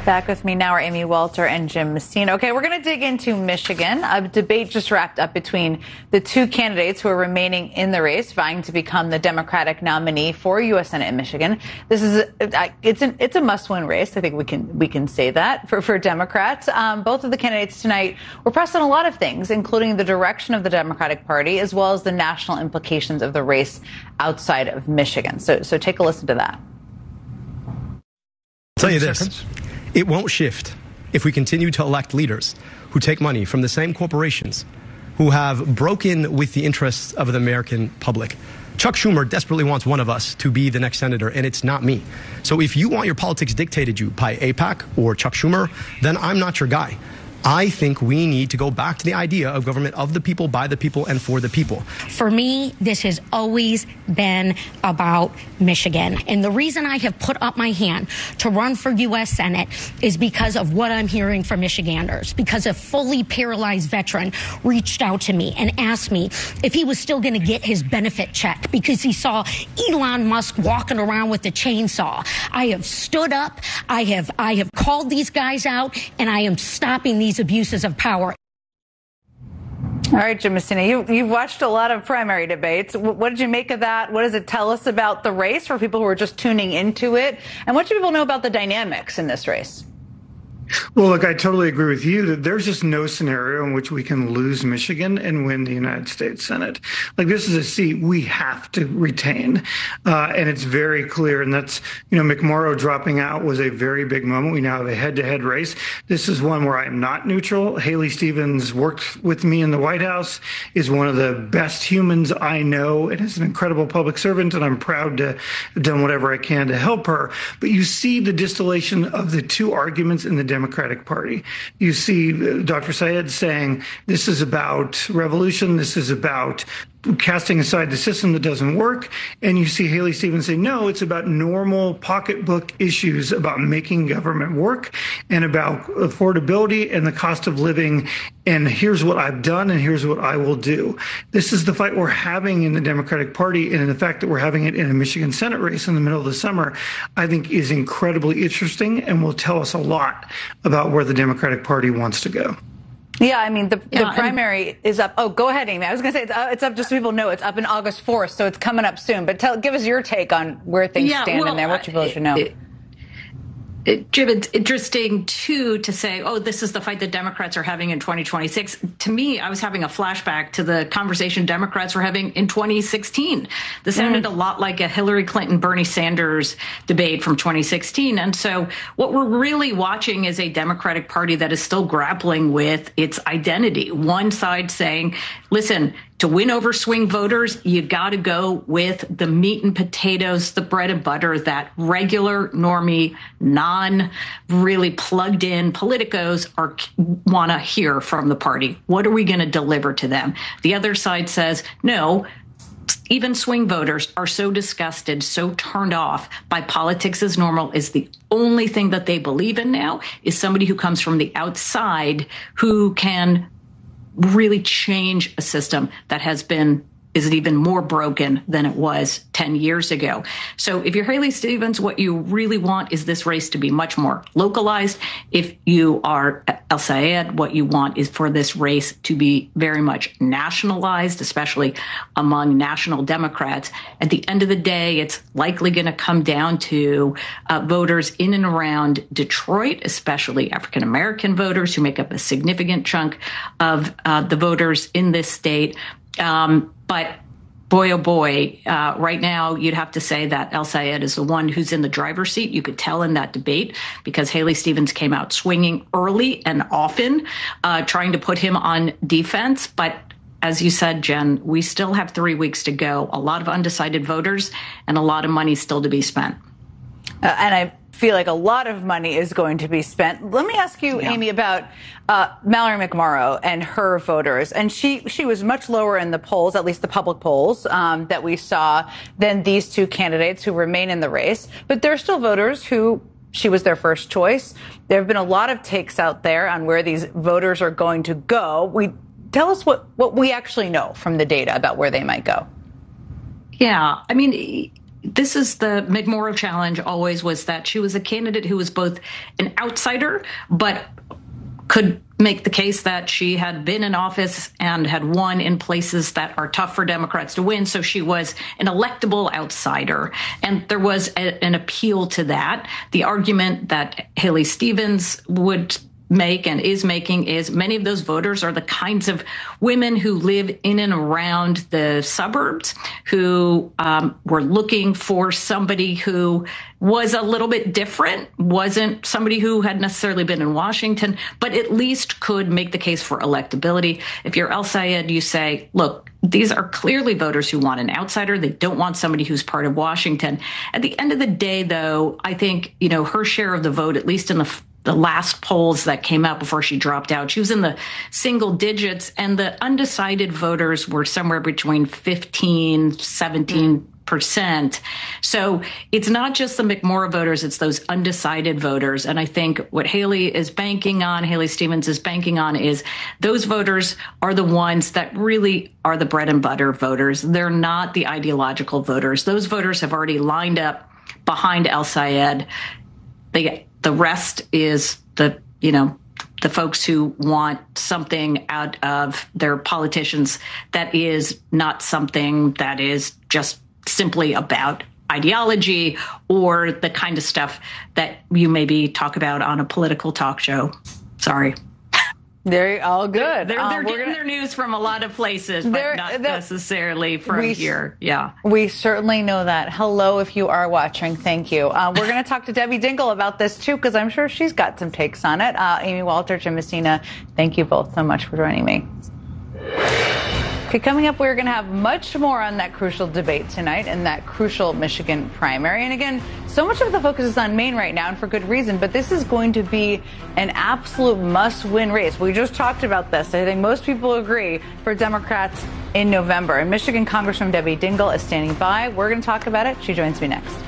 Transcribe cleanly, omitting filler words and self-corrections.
Back with me now are Amy Walter and Jim Messina. Okay, we're going to dig into Michigan. A debate just wrapped up between the two candidates who are remaining in the race, vying to become the Democratic nominee for U.S. Senate in Michigan. This is it's a must-win race. I think we can say that for Democrats. Both of the candidates tonight were pressed on a lot of things, including the direction of the Democratic Party, as well as the national implications of the race outside of Michigan. So take a listen to that. I'll tell you this. It won't shift if we continue to elect leaders who take money from the same corporations who have broken with the interests of the American public. Chuck Schumer desperately wants one of us to be the next senator, and it's not me. So if you want your politics dictated you by AIPAC or Chuck Schumer, then I'm not your guy. I think we need to go back to the idea of government of the people, by the people, and for the people. For me, this has always been about Michigan. And the reason I have put up my hand to run for U.S. Senate is because of what I'm hearing from Michiganders. Because a fully paralyzed veteran reached out to me and asked me if he was still going to get his benefit check because he saw Elon Musk walking around with a chainsaw. I have stood up. I have called these guys out, and I am stopping these abuses of power. All right, Jim Messina, you've watched a lot of primary debates. What did you make of that? What does it tell us about the race for people who are just tuning into it? And what do people know about the dynamics in this race? Well, look, I totally agree with you that there's just no scenario in which we can lose Michigan and win the United States Senate. Like, this is a seat we have to retain. And it's very clear. And that's, McMorrow dropping out was a very big moment. We now have a head-to-head race. This is one where I am not neutral. Haley Stevens worked with me in the White House, is one of the best humans I know, and is an incredible public servant. And I'm proud to have done whatever I can to help her. But you see the distillation of the two arguments in the Democratic Party. You see Dr. Syed saying this is about revolution, this is about casting aside the system that doesn't work. And you see Haley Stevens say, no, it's about normal pocketbook issues, about making government work and about affordability and the cost of living. And here's what I've done and here's what I will do. This is the fight we're having in the Democratic Party. And the fact that we're having it in a Michigan Senate race in the middle of the summer, I think is incredibly interesting and will tell us a lot about where the Democratic Party wants to go. Yeah, I mean, the primary is up. Oh, go ahead, Amy. I was going to say it's up just so people know. It's up in August 4th, so it's coming up soon. But give us your take on where things stand in there, what people should know. Jim, it's interesting, too, to say, this is the fight that Democrats are having in 2026. To me, I was having a flashback to the conversation Democrats were having in 2016. This sounded a lot like a Hillary Clinton-Bernie Sanders debate from 2016. And so what we're really watching is a Democratic Party that is still grappling with its identity. One side saying, listen, to win over swing voters, you got to go with the meat and potatoes, the bread and butter that regular, normie, non-really plugged in politicos want to hear from the party. What are we going to deliver to them? The other side says, no, even swing voters are so disgusted, so turned off by politics as normal is the only thing that they believe in now is somebody who comes from the outside who can really change a system that is even more broken than it was 10 years ago. So if you're Haley Stevens, what you really want is this race to be much more localized. If you are El Sayed, what you want is for this race to be very much nationalized, especially among national Democrats. At the end of the day, it's likely going to come down to voters in and around Detroit, especially African-American voters who make up a significant chunk of the voters in this state. But boy, oh boy, right now you'd have to say that El Sayed is the one who's in the driver's seat. You could tell in that debate because Haley Stevens came out swinging early and often, trying to put him on defense. But as you said, Jen, we still have 3 weeks to go. A lot of undecided voters and a lot of money still to be spent. And I feel like a lot of money is going to be spent. Let me ask you, Amy, about Mallory McMorrow and her voters. And she was much lower in the polls, at least the public polls that we saw, than these two candidates who remain in the race. But there are still voters who she was their first choice. There have been a lot of takes out there on where these voters are going to go. Tell us what we actually know from the data about where they might go. Yeah, I mean, this is the McMorrow challenge always was that she was a candidate who was both an outsider, but could make the case that she had been in office and had won in places that are tough for Democrats to win. So she was an electable outsider. And there was an appeal to that. The argument that Haley Stevens would make and is making is many of those voters are the kinds of women who live in and around the suburbs who were looking for somebody who was a little bit different, wasn't somebody who had necessarily been in Washington, but at least could make the case for electability. If you're El Sayed, you say, look, these are clearly voters who want an outsider. They don't want somebody who's part of Washington. At the end of the day, though, I think, her share of the vote, at least in the last polls that came out before she dropped out, she was in the single digits, and the undecided voters were somewhere between 15-17%. So it's not just the McMorrow voters, it's those undecided voters. And I think what Haley Stevens is banking on is those voters are the ones that really are the bread and butter voters. They're not the ideological voters. Those voters have already lined up behind El Sayed. The rest is the folks who want something out of their politicians that is not something that is just simply about ideology or the kind of stuff that you maybe talk about on a political talk show. Sorry. They're all good. They're getting their news from a lot of places, but not necessarily from here. Yeah. We certainly know that. Hello, if you are watching. Thank you. We're going to talk to Debbie Dingell about this, too, because I'm sure she's got some takes on it. Amy Walter, Jim Messina, thank you both so much for joining me. Okay, coming up, we're going to have much more on that crucial debate tonight and that crucial Michigan primary. And again, so much of the focus is on Maine right now, and for good reason, but this is going to be an absolute must-win race. We just talked about this. I think most people agree for Democrats in November. And Michigan Congresswoman Debbie Dingell is standing by. We're going to talk about it. She joins me next.